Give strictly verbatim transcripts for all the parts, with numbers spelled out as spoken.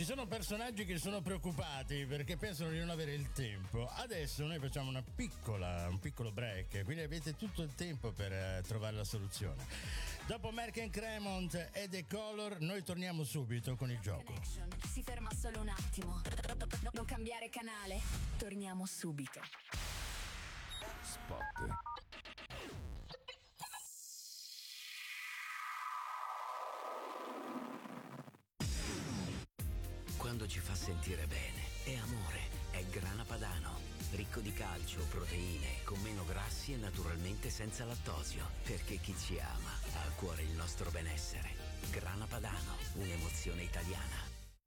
Ci sono personaggi che sono preoccupati perché pensano di non avere il tempo. Adesso noi facciamo una piccola, un piccolo break, quindi avete tutto il tempo per eh, trovare la soluzione. Dopo Merck and Cremont e The Color, noi torniamo subito con il gioco. Si ferma solo un attimo. Non cambiare canale. Torniamo subito. Spot. Quando ci fa sentire bene, è amore, è Grana Padano. Ricco di calcio, proteine, con meno grassi e naturalmente senza lattosio. Perché chi ci ama ha a cuore il nostro benessere. Grana Padano, un'emozione italiana.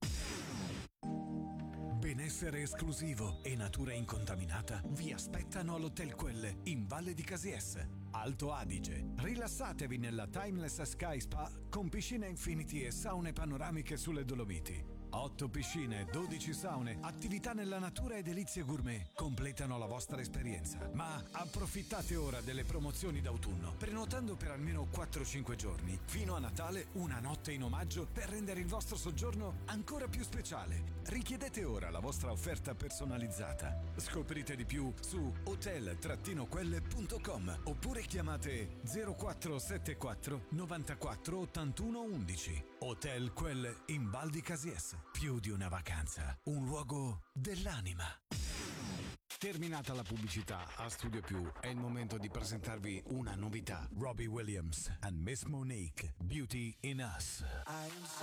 Benessere esclusivo e natura incontaminata vi aspettano all'Hotel Quelle in Valle di Casies, Alto Adige. Rilassatevi nella Timeless Sky Spa con piscine infinity e saune panoramiche sulle Dolomiti. Otto piscine, dodici saune, attività nella natura e delizie gourmet completano la vostra esperienza. Ma approfittate ora delle promozioni d'autunno, prenotando per almeno quattro cinque giorni. Fino a Natale una notte in omaggio per rendere il vostro soggiorno ancora più speciale. Richiedete ora la vostra offerta personalizzata. Scoprite di più su hotel quelle punto com oppure chiamate zero quattro sette quattro novantaquattro ottantuno undici. Hotel Quelle in Val di Casies. Più di una vacanza, un luogo dell'anima. Terminata la pubblicità, a Studio Più è il momento di presentarvi una novità. Robbie Williams and Miss Monique, Beauty in Us.